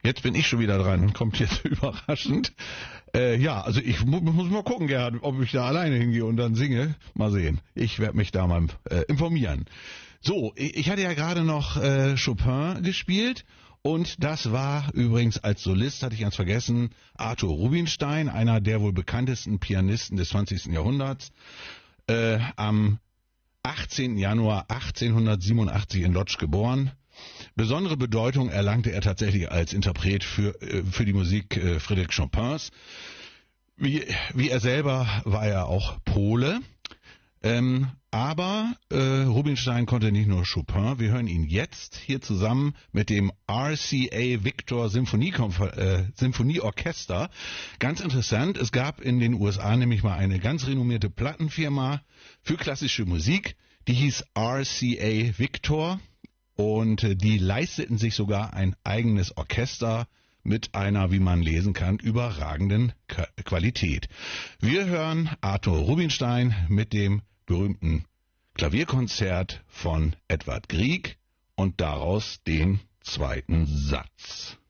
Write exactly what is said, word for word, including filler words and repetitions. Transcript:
Jetzt bin ich schon wieder dran, kommt jetzt überraschend. Äh, ja, also ich mu muss mal gucken, Gerhard, ob ich da alleine hingehe und dann singe. Mal sehen. Ich werde mich da mal äh, informieren. So, ich, ich hatte ja gerade noch äh, Chopin gespielt und das war übrigens als Solist, hatte ich ganz vergessen, Arthur Rubinstein, einer der wohl bekanntesten Pianisten des zwanzigsten Jahrhunderts, äh, am achtzehnten Januar achtzehnhundertsiebenundachtzig in Lodz geboren. Besondere Bedeutung erlangte er tatsächlich als Interpret für, für die Musik äh, Frédéric Chopins. Wie, wie er selber war er auch Pole. Ähm, aber äh, Rubinstein konnte nicht nur Chopin. Wir hören ihn jetzt hier zusammen mit dem R C A Victor Symphonie äh, Symphonieorchester. Ganz interessant, es gab in den U S A nämlich mal eine ganz renommierte Plattenfirma für klassische Musik, die hieß R C A Victor. Und die leisteten sich sogar ein eigenes Orchester mit einer, wie man lesen kann, überragenden Qualität. Wir hören Arthur Rubinstein mit dem berühmten Klavierkonzert von Edvard Grieg und daraus den zweiten Satz.